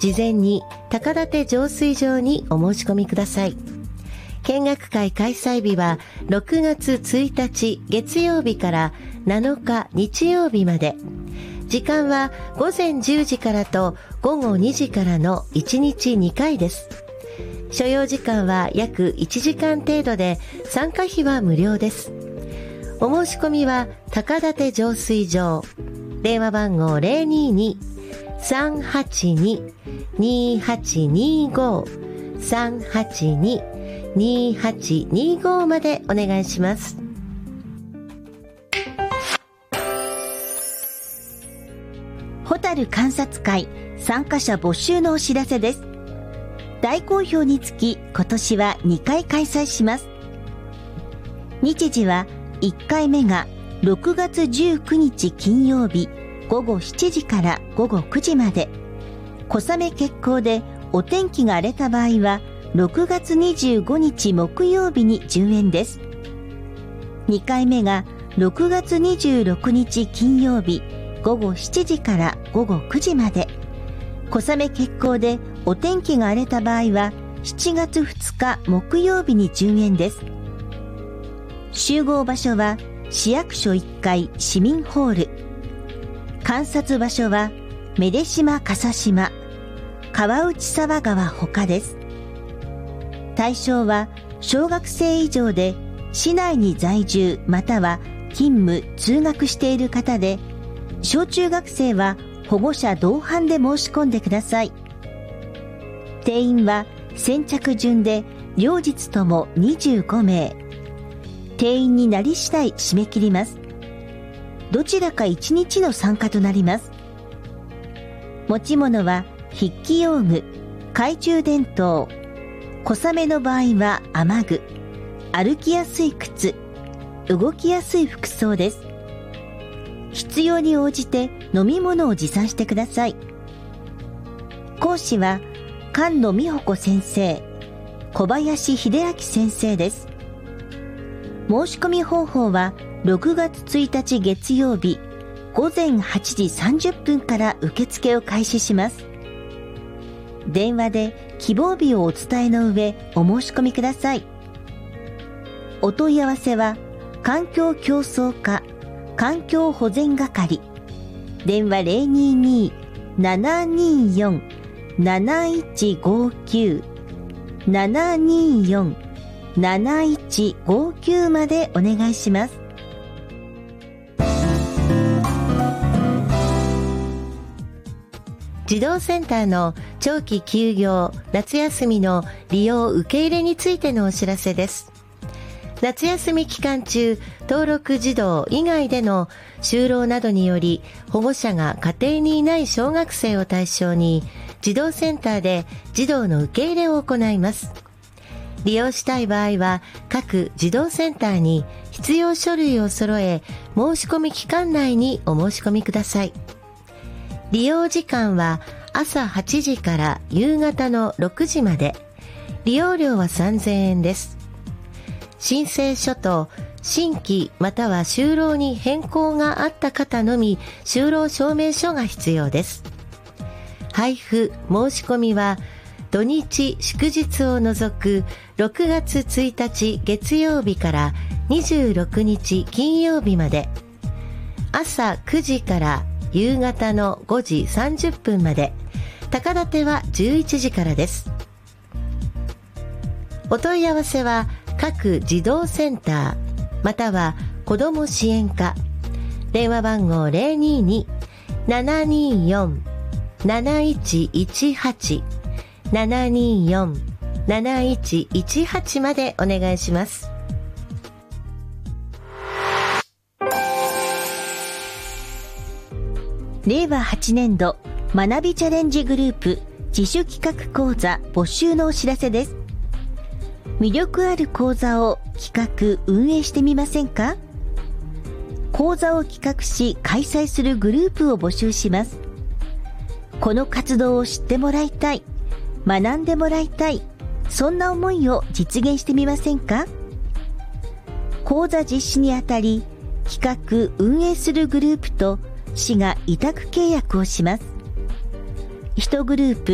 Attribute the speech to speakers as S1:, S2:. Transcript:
S1: 事前に高立浄水場にお申し込みください。見学会開催日は6月1日月曜日から7日日曜日まで。時間は午前10時からと午後2時からの1日2回です。所要時間は約1時間程度で、参加費は無料です。お申し込みは高立浄水場、電話番号 022-382-2825 382-2825 までお願いします。
S2: ホタル観察会参加者募集のお知らせです。大好評につき今年は2回開催します。日時は1回目が6月19日金曜日午後7時から午後9時まで。小雨決行でお天気が荒れた場合は6月25日木曜日に順延です。2回目が6月26日金曜日午後7時から午後9時まで。小雨決行でお天気が荒れた場合は7月2日木曜日に順延です。集合場所は市役所1階市民ホール。観察場所は愛島笠島、川内沢川他です。対象は小学生以上で市内に在住または勤務・通学している方で、小中学生は保護者同伴で申し込んでください。定員は先着順で両日とも25名。定員になり次第締め切ります。どちらか1日の参加となります。持ち物は筆記用具、懐中電灯、小雨の場合は雨具、歩きやすい靴、動きやすい服装です。必要に応じて飲み物を持参してください。講師は菅野美穂子先生、小林秀明先生です。申し込み方法は6月1日月曜日午前8時30分から受付を開始します。電話で希望日をお伝えの上お申し込みください。お問い合わせは環境競争課環境保全係、電話 022-724-7159 724-7159 までお願いします。
S1: 児童センターの長期休業・夏休みの利用受け入れについてのお知らせです。夏休み期間中、登録児童以外での就労などにより保護者が家庭にいない小学生を対象に児童センターで児童の受け入れを行います。利用したい場合は各児童センターに必要書類を揃え、申し込み期間内にお申し込みください。利用時間は朝8時から夕方の6時まで。利用料は3000円です。申請書と新規または就労に変更があった方のみ就労証明書が必要です。配布申し込みは土日祝日を除く6月1日月曜日から26日金曜日まで。朝9時から夕方の5時30分まで。高立は11時からです。お問い合わせは各児童センターまたは子ども支援課、電話番号 022-724-7118 724-7118 までお願いします。
S2: 令和8年度学びチャレンジグループ自主企画講座募集のお知らせです。魅力ある講座を企画運営してみませんか？講座を企画し開催するグループを募集します。この活動を知ってもらいたい、学んでもらいたい、そんな思いを実現してみませんか？講座実施にあたり、企画運営するグループと市が委託契約をします。1グループ